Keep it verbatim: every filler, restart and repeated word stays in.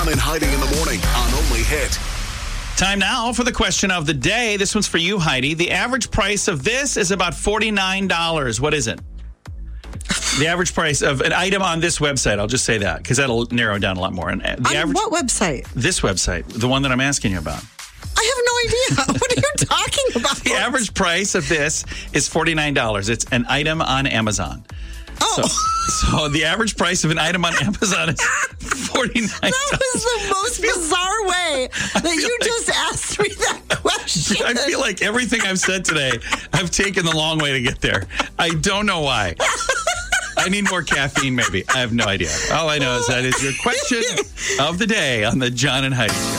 John and Heidi in the morning on Only Hit. Time now for the question of the day. This one's for you, Heidi. The average price of this is about forty-nine dollars. What is it? The average price of an item on this website. I'll just say that because that'll narrow it down a lot more. And the On average, what website? This website, the one that I'm asking you about. I have no idea. What are you talking about? The average price of this is forty-nine dollars. It's an item on Amazon. Oh. So, so the average price of an item on Amazon is forty-nine dollars. That was the most bizarre way that you like, just asked me that question. I feel like everything I've said today, I've taken the long way to get there. I don't know why. I need more caffeine, maybe. I have no idea. All I know is that is your question of the day on the John and Heidi Show.